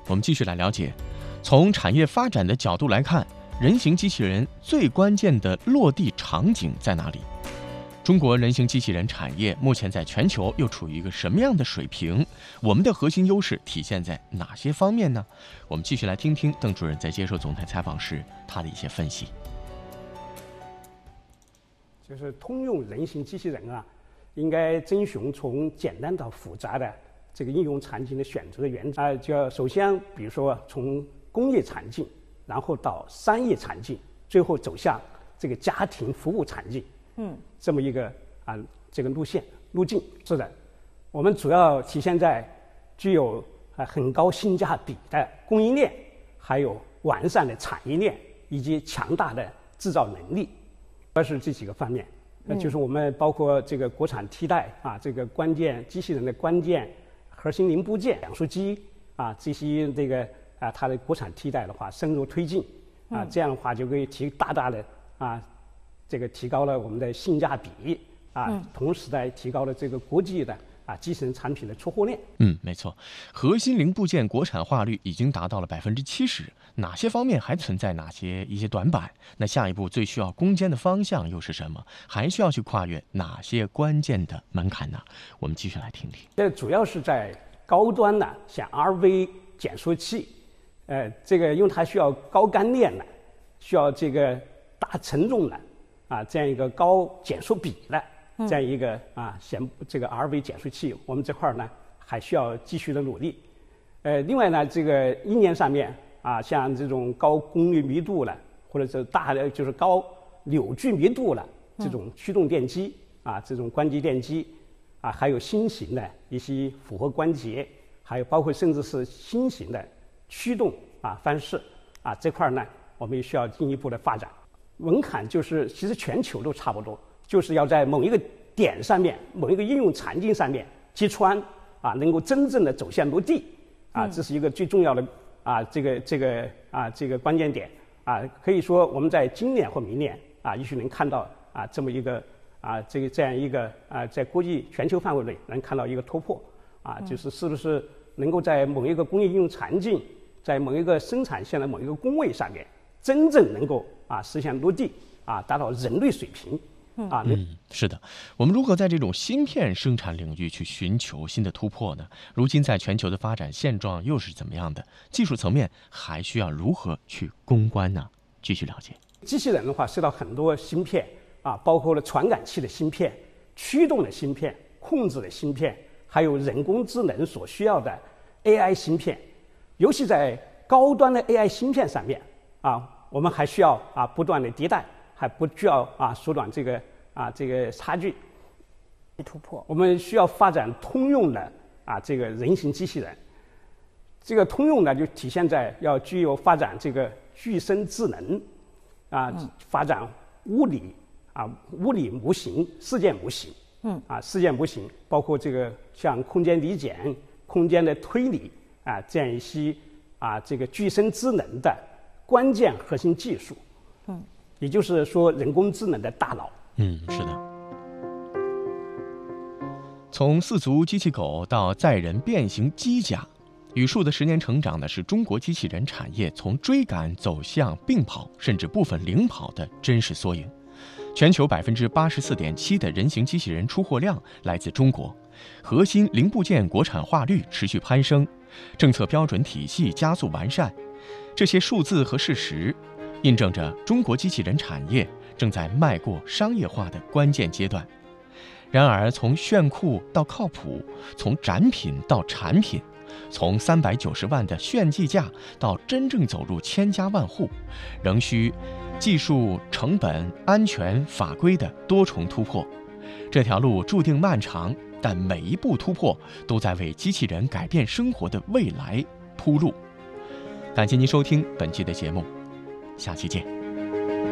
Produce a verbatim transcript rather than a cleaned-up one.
我们继续来了解，从产业发展的角度来看，人形机器人最关键的落地场景在哪里？中国人形机器人产业目前在全球又处于一个什么样的水平？我们的核心优势体现在哪些方面呢？我们继续来听听邓主任在接受总台采访时他的一些分析。 就是通用人形机器人啊，应该遵循从简单到复杂的这个应用场景的选择的原则啊，就要首先比如说从工业场景，然后到商业场景，最后走向这个家庭服务场景。嗯，这么一个啊这个路线路径。是的，我们主要体现在具有啊很高性价比的供应链，还有完善的产业链以及强大的制造能力，主要是这几个方面。那就是我们包括这个国产替代啊，这个关键机器人的关键核心零部件、讲述机啊这些这个啊它的国产替代的话深入推进啊，这样的话就可以提大大的啊。这个提高了我们的性价比啊，嗯、同时呢提高了这个国际的啊机器人产品的出货链。 嗯，没错，核心零部件国产化率已经达到了百分之七十，哪些方面还存在哪些一些短板？那下一步最需要攻坚的方向又是什么？还需要去跨越哪些关键的门槛呢？我们继续来听听。 这主要是在高端的，像 R V 减速器，呃，这个因为它需要高干练的，需要这个大承重的。啊，这样一个高减速比的这样一个啊，显这个 R V 减速器，我们这块呢还需要继续的努力。呃，另外呢，这个硬件上面啊，像这种高功率密度了，或者是大的就是高扭矩密度了这种驱动电机啊，这种关节电机啊，还有新型的一些复合关节，还有包括甚至是新型的驱动啊方式啊，这块呢我们也需要进一步的发展。门槛就是其实全球都差不多，就是要在某一个点上面、某一个应用场景上面击穿啊，能够真正的走向落地啊，这是一个最重要的啊，这个这个啊这个关键点啊。可以说我们在今年或明年啊，也许能看到啊这么一个啊这个这样一个啊在国际全球范围内能看到一个突破啊，就是是不是能够在某一个工业应用场景，在某一个生产线的某一个工位上面，真正能够啊实现落地啊，达到人类水平啊。 嗯，是的。我们如何在这种芯片生产领域去寻求新的突破呢？如今在全球的发展现状又是怎么样的？技术层面还需要如何去攻关呢？继续了解。 机器人的话，涉及到很多芯片啊，包括了传感器的芯片、驱动的芯片、控制的芯片，还有人工智能所需要的 A I 芯片。尤其在高端的 A I 芯片上面啊。我们还需要啊不断的迭代，还不需要啊缩短这个啊这个差距突破。我们需要发展通用的啊这个人形机器人。这个通用呢，就体现在要具有发展这个具身智能啊，嗯、发展物理啊物理模型、事件模型。嗯啊，事件模型包括这个像空间理解、空间的推理啊这样一些啊这个具身智能的。关键核心技术，嗯，也就是说人工智能的大脑。 嗯，是的。从四足机器狗到载人变形机甲，语数的十年成长呢，是中国机器人产业从追赶走向并跑，甚至部分领跑的真实缩影。全球百分之八十四点七的人形机器人出货量来自中国，核心零部件国产化率持续攀升，政策标准体系加速完善。这些数字和事实，印证着中国机器人产业正在迈过商业化的关键阶段。然而，从炫酷到靠谱，从展品到产品，从三百九十万的炫技价到真正走入千家万户，仍需技术、成本、安全、法规的多重突破。这条路注定漫长，但每一步突破都在为机器人改变生活的未来铺路。感谢您收听本期的节目，下期见。